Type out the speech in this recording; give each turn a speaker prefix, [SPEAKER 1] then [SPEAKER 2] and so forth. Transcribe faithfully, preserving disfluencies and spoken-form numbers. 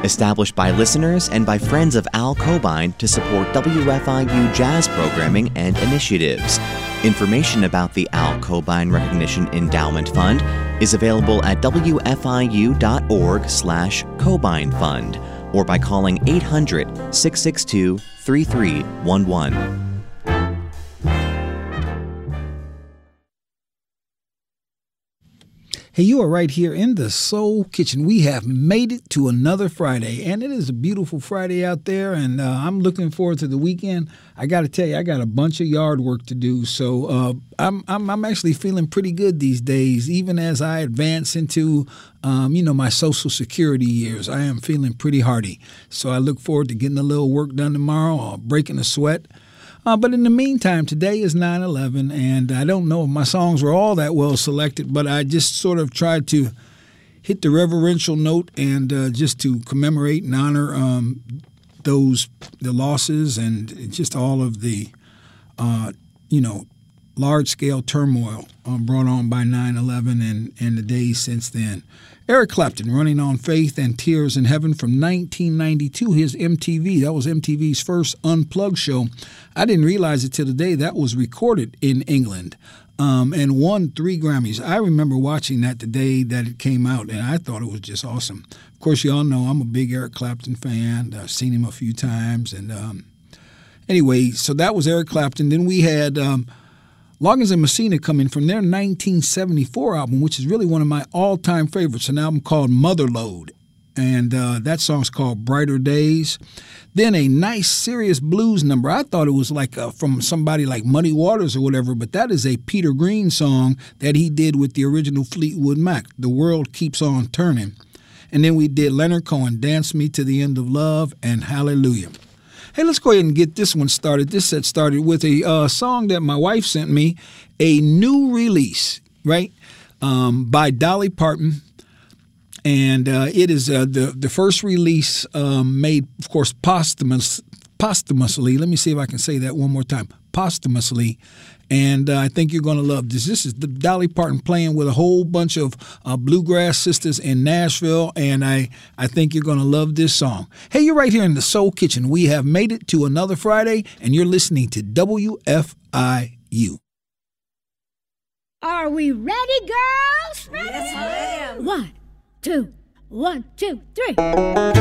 [SPEAKER 1] Established by listeners and by friends of Al Cobine to support W F I U jazz programming and initiatives. Information about the Al Cobine Recognition Endowment Fund is available at w f i u dot org slash Cobine Fund or by calling eight hundred, six six two, three three one one.
[SPEAKER 2] Hey, you are right here in the Soul Kitchen. We have made it to another Friday, and it is a beautiful Friday out there, and uh, I'm looking forward to the weekend. I got to tell you, I got a bunch of yard work to do, so uh, I'm, I'm I'm actually feeling pretty good these days, even as I advance into, um, you know, my Social Security years. I am feeling pretty hearty, so I look forward to getting a little work done tomorrow, or breaking a sweat. Uh, but in the meantime, today is nine eleven, and I don't know if my songs were all that well selected, but I just sort of tried to hit the reverential note and uh, just to commemorate and honor um, those, the losses and just all of the, uh, you know, large-scale turmoil uh, brought on by nine eleven and, and the days since then. Eric Clapton, Running on Faith and Tears in Heaven from nineteen ninety-two, his M T V. That was M T V's first Unplugged show. I didn't realize it till today. That was recorded in England um, and won three Grammys. I remember watching that the day that it came out, and I thought it was just awesome. Of course, you all know I'm a big Eric Clapton fan. I've seen him a few times. And um, anyway, so that was Eric Clapton. Then we had Um, Loggins and Messina coming from their nineteen seventy-four album, which is really one of my all-time favorites, an album called Motherlode. And uh, that song's called Brighter Days. Then a nice, serious blues number. I thought it was like uh, from somebody like Muddy Waters or whatever, but that is a Peter Green song that he did with the original Fleetwood Mac, The World Keeps on Turning. And then we did Leonard Cohen, Dance Me to the End of Love, and Hallelujah. Hey, let's go ahead and get this one started. This set started with a uh, song that my wife sent me, a new release, right, um, by Dolly Parton. And uh, it is uh, the, the first release um, made, of course, posthumous, posthumously. Let me see if I can say that one more time. Posthumously. And uh, I think you're going to love this. This is the Dolly Parton playing with a whole bunch of uh, bluegrass sisters in Nashville, and I, I think you're going to love this song. Hey, you're right here in the Soul Kitchen. We have made it to another Friday, and you're listening to W F I U.
[SPEAKER 3] Are we ready, girls?
[SPEAKER 4] Ready? Yes, ma'am.
[SPEAKER 3] One, two, one, two, three.